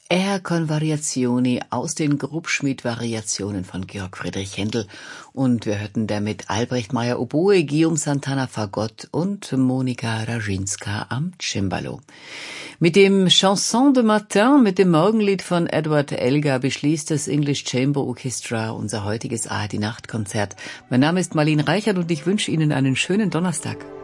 Air con Variazioni aus den Grubschmied-Variationen von Georg Friedrich Händel. Und wir hörten damit Albrecht Meyer Oboe, Guillaume Santana Fagott und Monika Raczynska am Cembalo. Mit dem Chanson de Matin, mit dem Morgenlied von Edward Elgar, beschließt das English Chamber Orchestra unser heutiges ARD-Nachtkonzert. Mein Name ist Marlene Reichert und ich wünsche Ihnen einen schönen Donnerstag.